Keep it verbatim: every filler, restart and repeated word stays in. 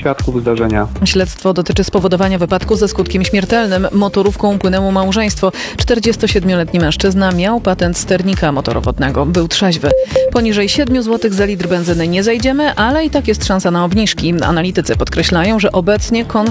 świadków zdarzenia. Śledztwo dotyczy spowodowania wypadku ze skutkiem śmiertelnym. Motorówką upłynęło małżeństwo. czterdziestosiedmioletni mężczyzna miał patent sternika motorowodnego. Był trzeźwy. Poniżej siedmiu złotych za litr benzyny nie zejdziemy, ale i tak jest szansa na obniżki. Analitycy podkreślają, że obecnie konflikt